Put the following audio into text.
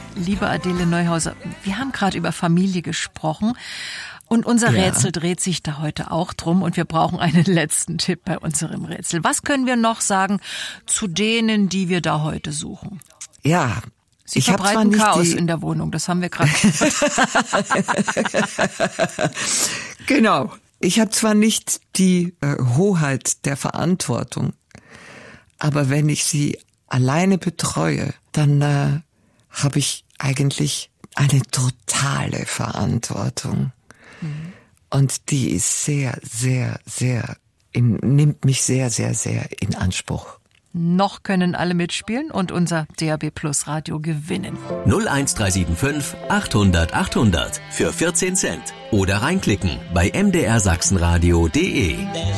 Liebe Adele Neuhauser, wir haben gerade über Familie gesprochen und unser Rätsel dreht sich da heute auch drum und wir brauchen einen letzten Tipp bei unserem Rätsel. Was können wir noch sagen zu denen, die wir da heute suchen? Ja, Sie verbreiten Chaos in der Wohnung, das haben wir gerade gehört. Genau. Ich habe zwar nicht die Hoheit der Verantwortung, aber wenn ich sie alleine betreue, dann habe ich eigentlich eine totale Verantwortung. Mhm. Und die ist sehr, sehr, sehr, nimmt mich sehr, sehr, sehr in Anspruch. Noch können alle mitspielen und unser DAB Plus Radio gewinnen. 01375 800 800 für 14 Cent. Oder reinklicken bei mdrsachsenradio.de.